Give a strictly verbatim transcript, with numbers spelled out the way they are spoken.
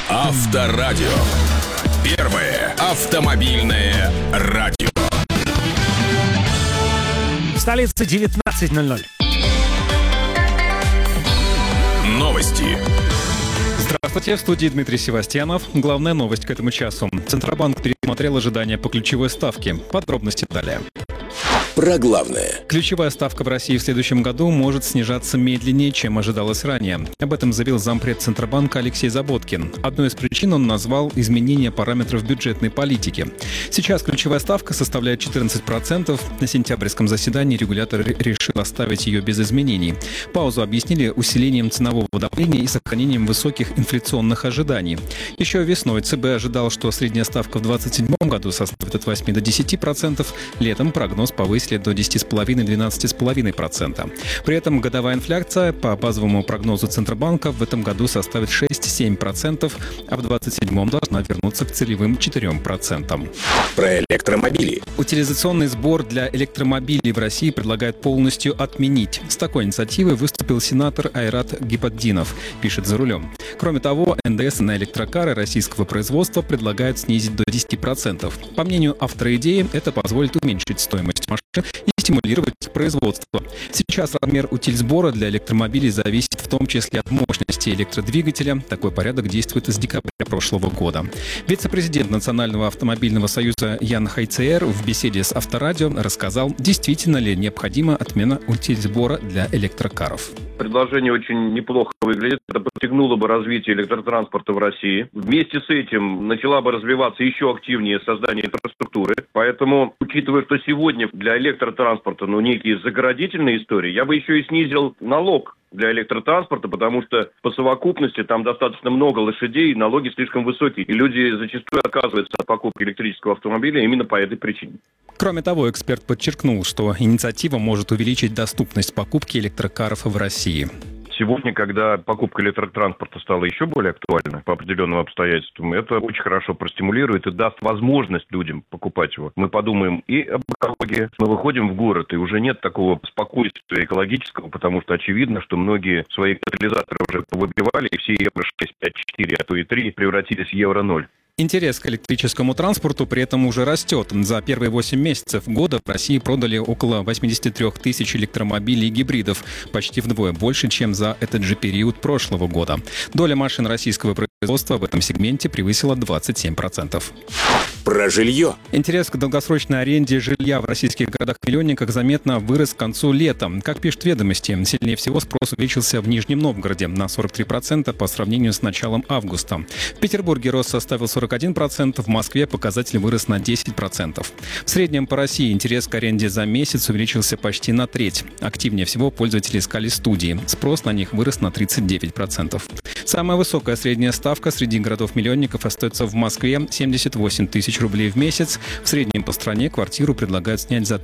Авторадио. Первое автомобильное радио. В столице девятнадцать ноль ноль. Новости. Здравствуйте, в студии Дмитрий Севастьянов. Главная новость к этому часу. Центробанк пересмотрел ожидания по ключевой ставке. Подробности далее. Про главное. Ключевая ставка в России в следующем году может снижаться медленнее, чем ожидалось ранее. Об этом заявил зампред Центробанка Алексей Заботкин. Одной из причин он назвал изменение параметров бюджетной политики. Сейчас ключевая ставка составляет четырнадцать процентов. На сентябрьском заседании регулятор решил оставить ее без изменений. Паузу объяснили усилением ценового давления и сохранением высоких инфляционных ожиданий. Еще весной ЦБ ожидал, что средняя ставка в двадцать седьмом году составит от восьми до десяти процентов. Летом прогноз повысили до десяти целых пяти десятых - двенадцати целых пяти десятых процента. При этом годовая инфляция по базовому прогнозу Центробанка в этом году составит шесть - семь процентов, а в двадцать седьмом должна вернуться к целевым четырем процентам. Про электромобили. Утилизационный сбор для электромобилей в России предлагают полностью отменить. С такой инициативой выступил сенатор Айрат Гипатдинов, пишет «За рулем». Кроме того, эн дэ эс на электрокары российского производства предлагают снизить до десяти процентов. По мнению автора идеи, это позволит уменьшить стоимость машин и стимулировать производство. Сейчас размер утильсбора для электромобилей зависит в том числе от мощности электродвигателя. Такой порядок действует с декабря прошлого года. Вице-президент Национального автомобильного союза Ян Хайцеер в беседе с Авторадио рассказал, действительно ли необходима отмена утильсбора для электрокаров. Предложение очень неплохо выглядит. Это подстегнуло бы развитие электротранспорта в России. Вместе с этим начала бы развиваться еще активнее создание инфраструктуры. Поэтому, учитывая, что сегодня для электротранспорта ну, некие заградительные истории, я бы еще и снизил налог для электротранспорта, потому что по совокупности там достаточно много лошадей, и налоги слишком высокие. И люди зачастую отказываются от покупки электрического автомобиля именно по этой причине. Кроме того, эксперт подчеркнул, что инициатива может увеличить доступность покупки электрокаров в России. Сегодня, когда покупка электротранспорта стала еще более актуальна по определенным обстоятельствам, это очень хорошо простимулирует и даст возможность людям покупать его. Мы подумаем и об экологии. Мы выходим в город, и уже нет такого спокойствия экологического, потому что очевидно, что многие свои катализаторы уже повыбивали, и все евро шесть, пять, четыре, а то и три превратились в евро ноль. Интерес к электрическому транспорту при этом уже растет. За первые восемь месяцев года в России продали около восемьдесят три тысячи электромобилей и гибридов, почти вдвое больше, чем за этот же период прошлого года. Доля машин российского производства в этом сегменте превысила двадцать семь процентов. Про жилье. Интерес к долгосрочной аренде жилья в российских городах-миллионниках заметно вырос к концу лета. Как пишут «Ведомости», сильнее всего спрос увеличился в Нижнем Новгороде на сорок три процента по сравнению с началом августа. В Петербурге рост составил сорок один процент, в Москве показатель вырос на десять процентов. В среднем по России интерес к аренде за месяц увеличился почти на треть. Активнее всего пользователи искали студии. Спрос на них вырос на тридцать девять процентов. Самая высокая средняя ставка среди городов-миллионников остается в Москве – семьдесят восемь тысяч рублей в месяц. В среднем по стране квартиру предлагают снять за